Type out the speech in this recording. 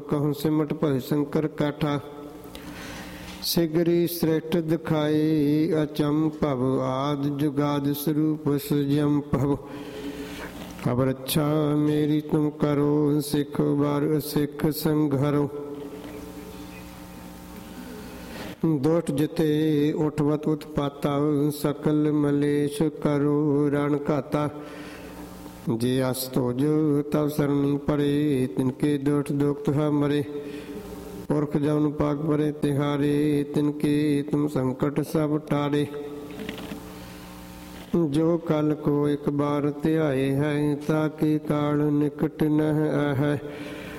कहूँ सिमट भय शंकर काठा। सिगरी श्रेष्ठ दिखाई अचंभव आदि जुगाद स्वरूप सजम भव। अब रक्षा मेरी तुम करो सिख बार सिख संघरो। दोष जिते उठवत उत्पाता सकल मलेश करो रण घाता। जे अस तोज तब सरनी पड़े तिनके दोष दोख तुहा मरे। पुरख जवन पाग परे तिहारे तिनके तुम संकट सब टारे। जो कल को एक बार त्याए है ताकि काल निकट न है।